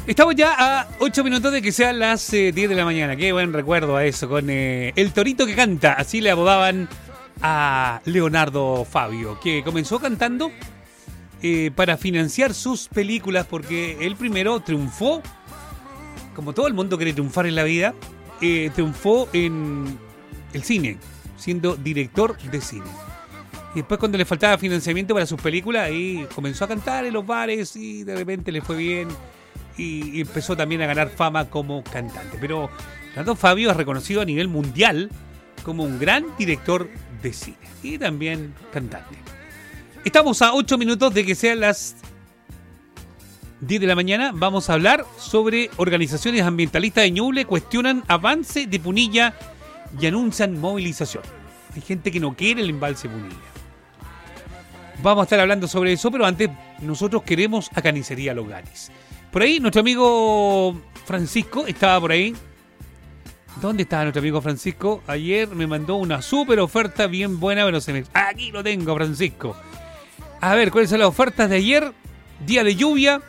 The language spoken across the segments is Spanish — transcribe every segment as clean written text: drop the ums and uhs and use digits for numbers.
Estamos ya a 8 minutos de que sean las 10 de la mañana. Qué buen recuerdo a eso, con el torito que canta. Así le apodaban a Leonardo Fabio, que comenzó cantando para financiar sus películas, porque él primero triunfó, como todo el mundo quiere triunfar en la vida, triunfó en el cine, siendo director de cine. Y después, cuando le faltaba financiamiento para sus películas, ahí comenzó a cantar en los bares y de repente le fue bien y empezó también a ganar fama como cantante. Pero Leonardo Fabio es reconocido a nivel mundial como un gran director de cine y también cantante. Estamos a 8 minutos de que sean las 10 de la mañana. Vamos a hablar sobre organizaciones ambientalistas de Ñuble cuestionan avance de Punilla y anuncian movilización. Hay gente que no quiere el embalse Punilla. Vamos a estar hablando sobre eso, pero antes nosotros queremos a Carnicería Los Gatis. Por ahí nuestro amigo Francisco estaba por ahí. ¿Dónde estaba nuestro amigo Francisco? Ayer me mandó una súper oferta bien buena, pero aquí lo tengo, Francisco. A ver, ¿cuáles son las ofertas de ayer? Día de lluvia.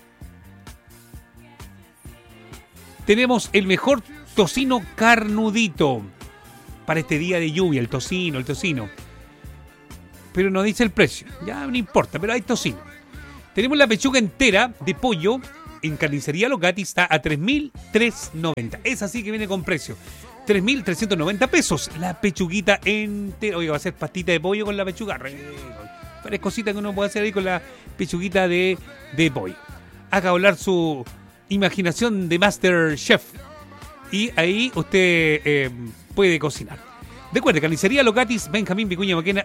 Tenemos el mejor tocino carnudito para este día de lluvia, el tocino. Pero no dice el precio, ya no importa, pero hay tocino. Tenemos la pechuga entera de pollo en Carnicería Los Gatis, está a 3.390. Esa sí que viene con precio. 3.390 pesos. La pechuguita entera. Oiga, va a ser pastita de pollo con la pechuga. Varias cositas que uno puede hacer ahí con la pechuguita de pollo. Haga volar su imaginación de Master Chef. Y ahí usted puede cocinar. Recuerde, Carnicería Los Gatis, Benjamín Vicuña Maquena,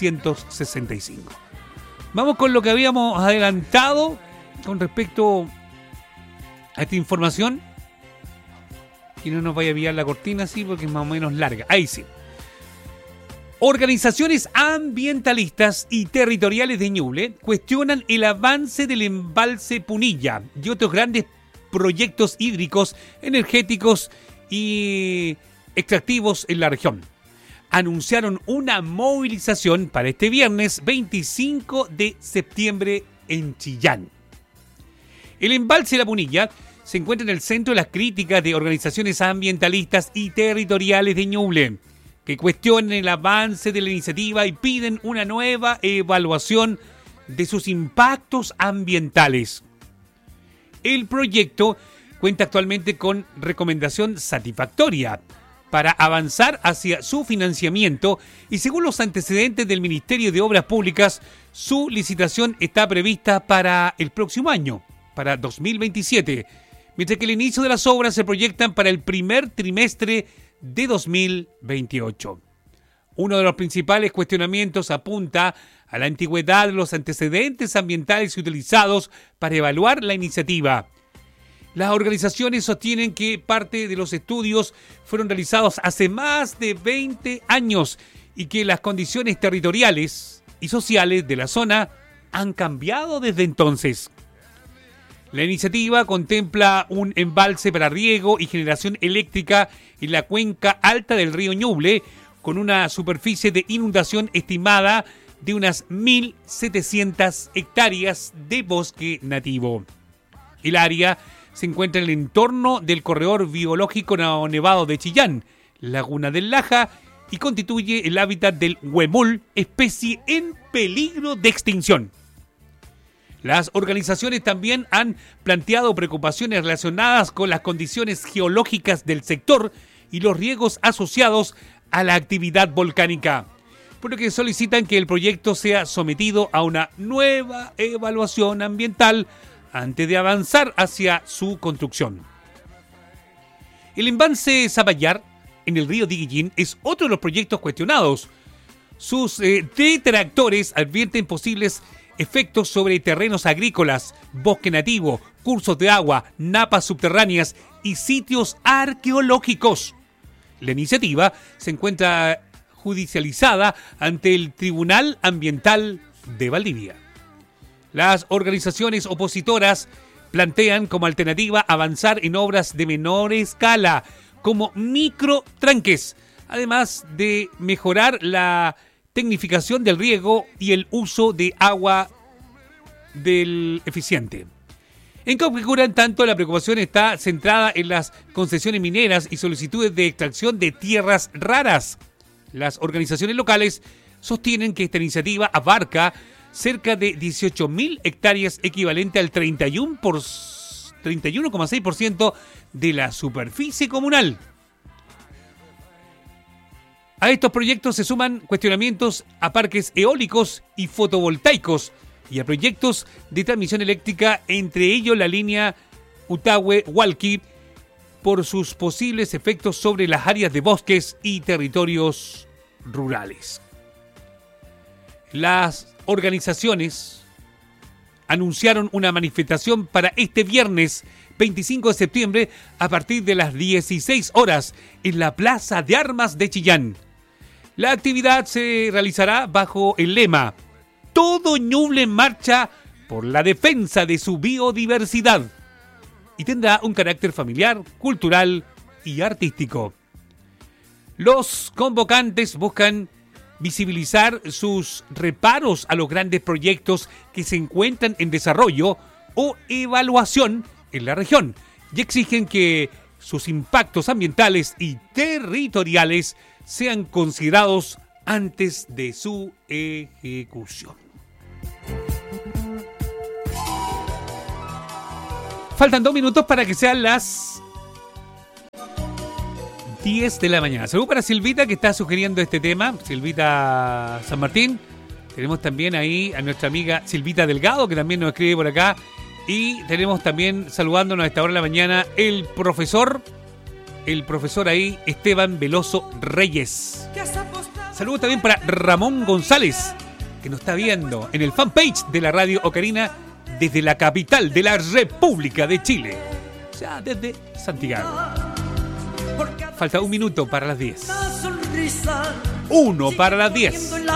665. Vamos con lo que habíamos adelantado con respecto a esta información. Y no nos vaya a pillar la cortina así porque es más o menos larga. Ahí sí. Organizaciones ambientalistas y territoriales de Ñuble cuestionan el avance del embalse Punilla y otros grandes proyectos hídricos, energéticos y extractivos en la región. Anunciaron una movilización para este viernes 25 de septiembre en Chillán. El embalse La Punilla se encuentra en el centro de las críticas de organizaciones ambientalistas y territoriales de Ñuble, que cuestionan el avance de la iniciativa y piden una nueva evaluación de sus impactos ambientales. El proyecto cuenta actualmente con recomendación satisfactoria para avanzar hacia su financiamiento y, según los antecedentes del Ministerio de Obras Públicas, su licitación está prevista para el próximo año, para 2027, mientras que el inicio de las obras se proyectan para el primer trimestre de 2028. Uno de los principales cuestionamientos apunta a la antigüedad de los antecedentes ambientales utilizados para evaluar la iniciativa. Las organizaciones sostienen que parte de los estudios fueron realizados hace más de 20 años y que las condiciones territoriales y sociales de la zona han cambiado desde entonces. La iniciativa contempla un embalse para riego y generación eléctrica en la cuenca alta del río Ñuble, con una superficie de inundación estimada de unas 1.700 hectáreas de bosque nativo. El área se encuentra en el entorno del corredor biológico nevado de Chillán, Laguna del Laja, y constituye el hábitat del huemul, especie en peligro de extinción. Las organizaciones también han planteado preocupaciones relacionadas con las condiciones geológicas del sector y los riesgos asociados a la actividad volcánica, por lo que solicitan que el proyecto sea sometido a una nueva evaluación ambiental antes de avanzar hacia su construcción. El embalse Zapallar, en el río Diguillín, es otro de los proyectos cuestionados. Sus detractores advierten posibles efectos sobre terrenos agrícolas, bosque nativo, cursos de agua, napas subterráneas y sitios arqueológicos. La iniciativa se encuentra judicializada ante el Tribunal Ambiental de Valdivia. Las organizaciones opositoras plantean como alternativa avanzar en obras de menor escala, como microtranques, además de mejorar la tecnificación del riego y el uso de agua del eficiente. En Coquecura, en tanto, la preocupación está centrada en las concesiones mineras y solicitudes de extracción de tierras raras. Las organizaciones locales sostienen que esta iniciativa abarca cerca de 18.000 hectáreas, equivalente al 31,6% de la superficie comunal. A estos proyectos se suman cuestionamientos a parques eólicos y fotovoltaicos y a proyectos de transmisión eléctrica, entre ellos la línea Utahue-Hualqui, por sus posibles efectos sobre las áreas de bosques y territorios rurales. Las organizaciones anunciaron una manifestación para este viernes 25 de septiembre a partir de las 16 horas en la Plaza de Armas de Chillán. La actividad se realizará bajo el lema "Todo Ñuble en marcha por la defensa de su biodiversidad" y tendrá un carácter familiar, cultural y artístico. Los convocantes buscan visibilizar sus reparos a los grandes proyectos que se encuentran en desarrollo o evaluación en la región y exigen que sus impactos ambientales y territoriales sean considerados antes de su ejecución. Faltan 2 minutos para que sean las 10 de la mañana. Saludos para Silvita, que está sugiriendo este tema. Silvita San Martín. Tenemos también ahí a nuestra amiga Silvita Delgado, que también nos escribe por acá. Y tenemos también, saludándonos a esta hora de la mañana, el profesor ahí, Esteban Veloso Reyes. Saludos también para Ramón González, que nos está viendo en el fanpage de la Radio Ocarina desde la capital de la República de Chile, o sea, desde Santiago. Falta 1 minuto para las 10. 1 para las 10.